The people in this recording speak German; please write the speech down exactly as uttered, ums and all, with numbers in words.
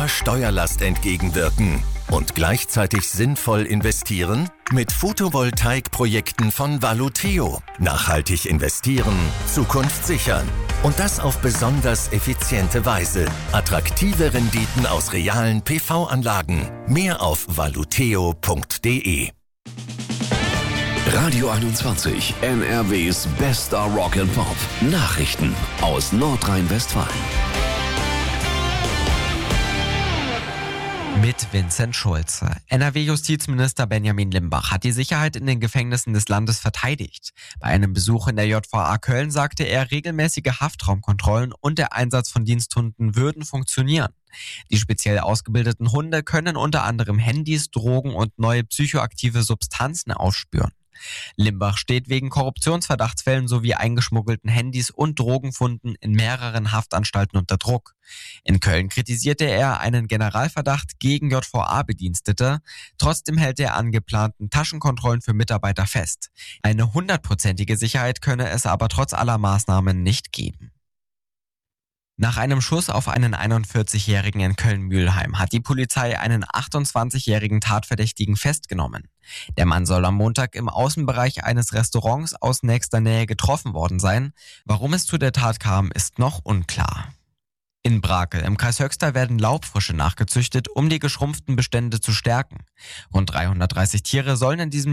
Steuerlast entgegenwirken und gleichzeitig sinnvoll investieren? Mit Photovoltaikprojekten von Valuteo. Nachhaltig investieren, Zukunft sichern. Und das auf besonders effiziente Weise. Attraktive Renditen aus realen P V-Anlagen. Mehr auf valuteo punkt de. Radio einundzwanzig, N R Ws bester Rock and Pop. Nachrichten aus Nordrhein-Westfalen. Mit Vincent Schulze. N R W-Justizminister Benjamin Limbach hat die Sicherheit in den Gefängnissen des Landes verteidigt. Bei einem Besuch in der J V A Köln sagte er, regelmäßige Haftraumkontrollen und der Einsatz von Diensthunden würden funktionieren. Die speziell ausgebildeten Hunde können unter anderem Handys, Drogen und neue psychoaktive Substanzen aufspüren. Limbach steht wegen Korruptionsverdachtsfällen sowie eingeschmuggelten Handys und Drogenfunden in mehreren Haftanstalten unter Druck. In Köln kritisierte er einen Generalverdacht gegen J V A-Bedienstete. Trotzdem hält er an geplanten Taschenkontrollen für Mitarbeiter fest. Eine hundertprozentige Sicherheit könne es aber trotz aller Maßnahmen nicht geben. Nach einem Schuss auf einen einundvierzigjährigen in Köln-Mülheim hat die Polizei einen achtundzwanzigjährigen Tatverdächtigen festgenommen. Der Mann soll am Montag im Außenbereich eines Restaurants aus nächster Nähe getroffen worden sein. Warum es zu der Tat kam, ist noch unklar. In Brakel im Kreis Höxter werden Laubfrösche nachgezüchtet, um die geschrumpften Bestände zu stärken. Rund dreihundertdreißig Tiere sollen in diesem